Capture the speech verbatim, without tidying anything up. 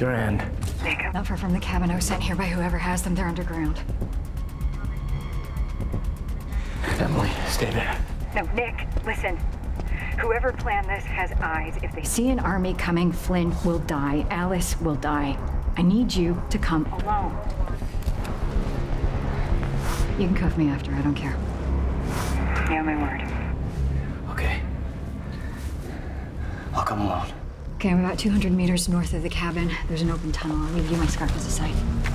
Durand. Nick, not far from the cabin. I was sent here by whoever has them. They're underground. Emily, stay there. No, Nick, listen. Whoever planned this has eyes. If they see an army coming, Flynn will die. Alice will die. I need you to come alone. You can cuff me after, I don't care. Yeah, my word. Okay. I'll come alone. Okay, I'm about two hundred meters north of the cabin. There's an open tunnel. I'll leave you my scarf as a site.